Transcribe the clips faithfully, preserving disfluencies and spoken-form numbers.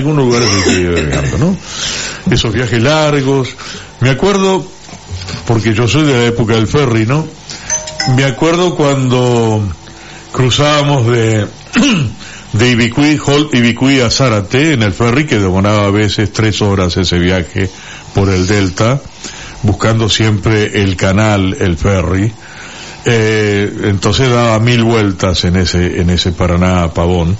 algunos lugares hay que ir agregando, ¿no? Esos viajes largos. Me acuerdo, porque yo soy de la época del ferry, ¿no? Me acuerdo cuando cruzábamos de de Ibicuí, Holt, Ibicuí a Zárate en el ferry, que demoraba a veces tres horas ese viaje por el delta, buscando siempre el canal, el ferry. Eh, entonces daba mil vueltas en ese en ese Paraná Pavón,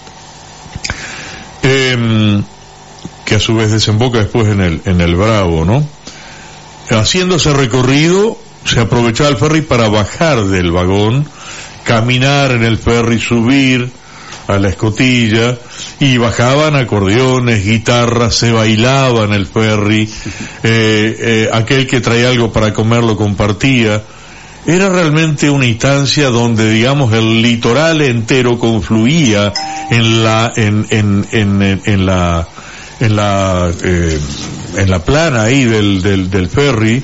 eh, que a su vez desemboca después en el en el Bravo, ¿no? Haciendo ese recorrido se aprovechaba el ferry para bajar del vagón, caminar en el ferry, subir a la escotilla, y bajaban acordeones, guitarras, se bailaba en el ferry, eh, eh, aquel que traía algo para comer lo compartía. Era realmente una instancia donde, digamos, el litoral entero confluía en la en en en, en la en la eh, en la plana ahí del del del ferry,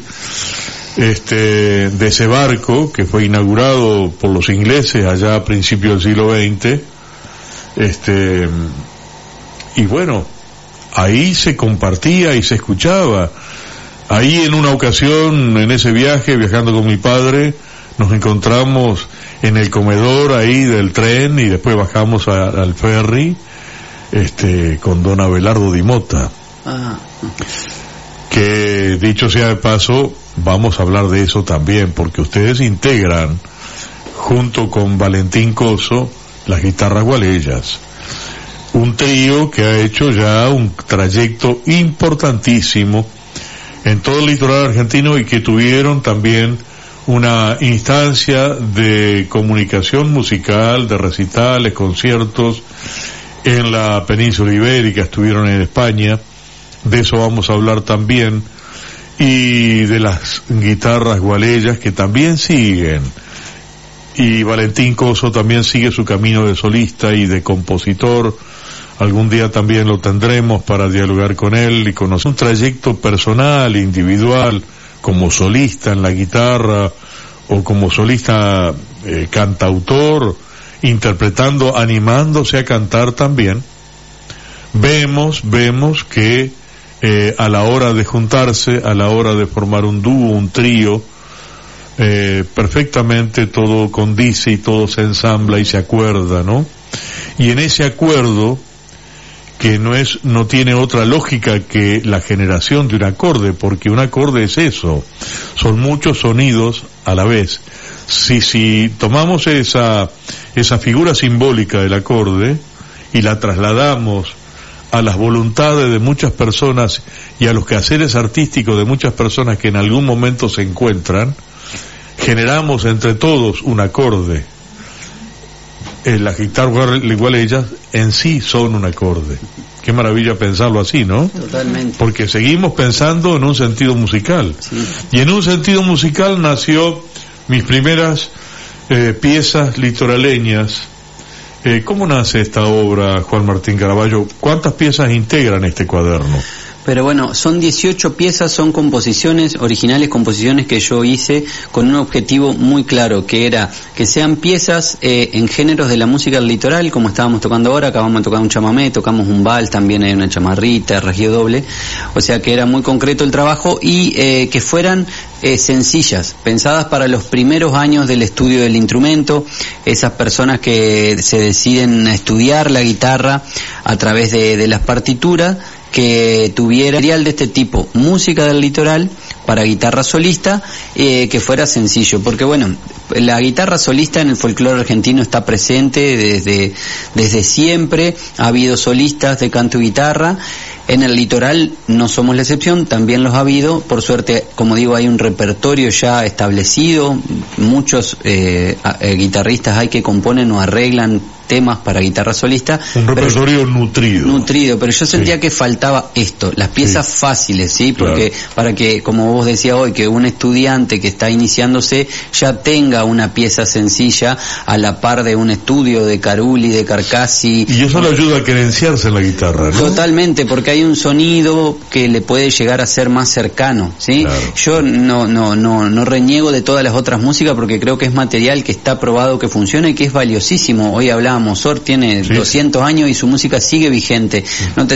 este de ese barco que fue inaugurado por los ingleses allá a principios del siglo veinte. Este y bueno, ahí se compartía y se escuchaba. Ahí en una ocasión, en ese viaje, viajando con mi padre, nos encontramos en el comedor ahí del tren y después bajamos a, al ferry, este, con don Abelardo Di Mota. Ah. Que, dicho sea de paso, vamos a hablar de eso también, porque ustedes integran, junto con Valentín Coso, las guitarras gualeyas. Un trío que ha hecho ya un trayecto importantísimo en todo el litoral argentino y que tuvieron también una instancia de comunicación musical, de recitales, conciertos en la península ibérica, estuvieron en España, de eso vamos a hablar también, y de las guitarras gualeyas que también siguen, y Valentín Coso también sigue su camino de solista y de compositor. Algún día también lo tendremos para dialogar con él y conocer un trayecto personal, individual, como solista en la guitarra o como solista eh, cantautor, interpretando, animándose a cantar también. Vemos, vemos que eh, a la hora de juntarse, a la hora de formar un dúo, un trío, eh, perfectamente todo condice y todo se ensambla y se acuerda, ¿no? Y en ese acuerdo, que no es, no tiene otra lógica que la generación de un acorde, porque un acorde es eso, son muchos sonidos a la vez. Si, si tomamos esa, esa figura simbólica del acorde y la trasladamos a las voluntades de muchas personas y a los quehaceres artísticos de muchas personas que en algún momento se encuentran, generamos entre todos un acorde. Eh, las guitarras gualeyas en sí son un acorde. Qué maravilla pensarlo así, ¿no? Totalmente. Porque seguimos pensando en un sentido musical. Sí. Y en un sentido musical nació mis primeras eh, piezas litoraleñas. Eh, ¿Cómo nace esta obra, Juan Martín Caraballo? ¿Cuántas piezas integran este cuaderno? Pero bueno, son dieciocho piezas, son composiciones, originales composiciones que yo hice con un objetivo muy claro, que era que sean piezas eh, en géneros de la música del litoral, como estábamos tocando ahora, acabamos de tocar un chamamé, tocamos un vals, también hay una chamarrita, regio doble, o sea que era muy concreto el trabajo y eh, que fueran eh, sencillas, pensadas para los primeros años del estudio del instrumento, esas personas que se deciden a estudiar la guitarra a través de, de las partituras, que tuviera material de este tipo, música del litoral para guitarra solista, eh, que fuera sencillo, porque bueno, la guitarra solista en el folclore argentino está presente desde desde siempre, ha habido solistas de canto y guitarra. En el litoral no somos la excepción, también los ha habido, por suerte, como digo, hay un repertorio ya establecido, muchos eh, eh, guitarristas hay que componen o arreglan temas para guitarra solista. Un repertorio pero, nutrido. Nutrido, pero yo sentía sí. que faltaba esto, las piezas sí. fáciles, ¿sí? Porque claro. para que, como vos decías hoy, que un estudiante que está iniciándose ya tenga una pieza sencilla a la par de un estudio de Carulli, de Carcassi. Y eso le ayuda a querenciarse en la guitarra, ¿no? Totalmente, porque hay un sonido que le puede llegar a ser más cercano, ¿sí? Claro. Yo no, no, no, no reniego de todas las otras músicas porque creo que es material que está probado que funciona y que es valiosísimo. Hoy hablamos, Mozart tiene sí. doscientos años y su música sigue vigente. No te